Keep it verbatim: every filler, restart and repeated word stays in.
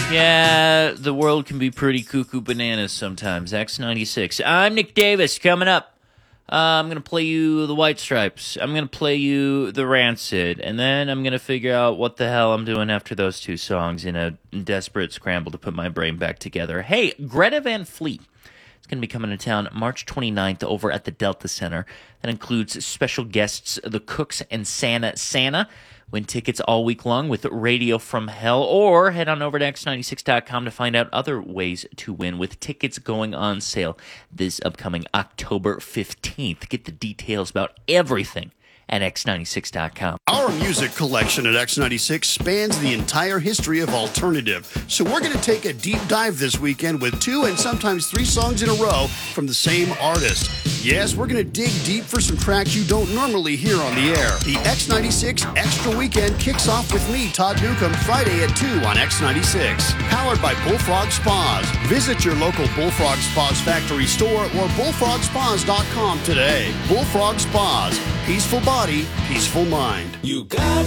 Yeah, the world can be pretty cuckoo bananas sometimes. X ninety-six. I'm Nick Davis. Coming up, uh, I'm going to play you the White Stripes. I'm going to play you the Rancid. And then I'm going to figure out what the hell I'm doing after those two songs in a desperate scramble to put my brain back together. Hey, Greta Van Fleet is going to be coming to town March twenty-ninth over at the Delta Center. That includes special guests, the Cooks and Santa Santa. Win tickets all week long with Radio from Hell, or head on over to X ninety-six dot com to find out other ways to win with tickets going on sale this upcoming October fifteenth. Get the details about everything at X ninety-six dot com. Our music collection at X ninety-six spans the entire history of alternative. So we're going to take a deep dive this weekend with two and sometimes three songs in a row from the same artist. Yes, we're going to dig deep for some tracks you don't normally hear on the air. The X ninety-six Extra Weekend kicks off with me, Todd Newcomb, Friday at two on X ninety-six. Powered by Bullfrog Spas. Visit your local Bullfrog Spas factory store or bullfrog spas dot com today. Bullfrog Spas. Peaceful body, peaceful mind. You got